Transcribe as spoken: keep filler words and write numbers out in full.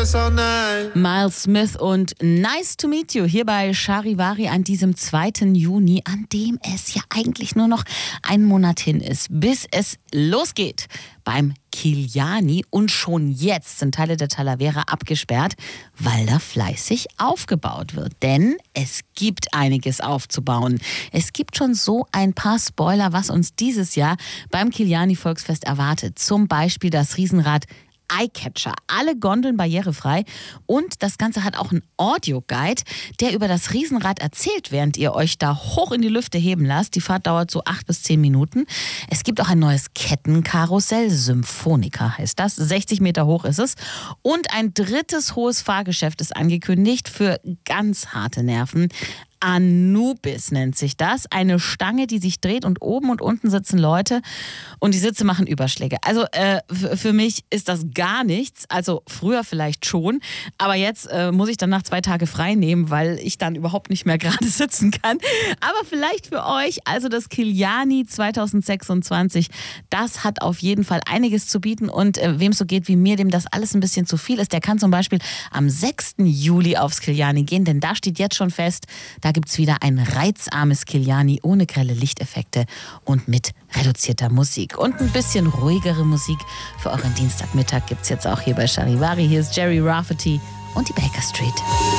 us all night. Miles Smith und Nice to Meet You hier bei Charivari an diesem zweiten Juni, an dem es ja eigentlich nur noch einen Monat hin ist, bis es losgeht beim Kiliani. Und schon jetzt sind Teile der Talavera abgesperrt, weil da fleißig aufgebaut wird. Denn es gibt einiges aufzubauen. Es gibt schon so ein paar Spoiler, was uns dieses Jahr beim Kiliani Volksfest erwartet. Zum Beispiel das Riesenrad Eyecatcher. Alle Gondeln barrierefrei und das Ganze hat auch einen Audioguide, der über das Riesenrad erzählt, während ihr euch da hoch in die Lüfte heben lasst. Die Fahrt dauert so acht bis zehn Minuten. Es gibt auch ein neues Kettenkarussell, Symphonica heißt das. sechzig Meter hoch ist es. Und ein drittes hohes Fahrgeschäft ist angekündigt für ganz harte Nerven. Anubis nennt sich das. Eine Stange, die sich dreht und oben und unten sitzen Leute und die Sitze machen Überschläge. Also äh, f- für mich ist das gar nichts. Also früher vielleicht schon, aber jetzt äh, muss ich dann nach zwei Tage frei nehmen, weil ich dann überhaupt nicht mehr gerade sitzen kann. Aber vielleicht für euch, also das Kiliani zwanzig sechsundzwanzig, das hat auf jeden Fall einiges zu bieten und äh, wem es so geht wie mir, dem das alles ein bisschen zu viel ist, der kann zum Beispiel am sechsten Juli aufs Kiliani gehen, denn da steht jetzt schon fest, da gibt es wieder ein reizarmes Kiliani ohne grelle Lichteffekte und mit reduzierter Musik. Und ein bisschen ruhigere Musik für euren Dienstagmittag gibt es jetzt auch hier bei Charivari. Hier ist Jerry Rafferty und die Baker Street.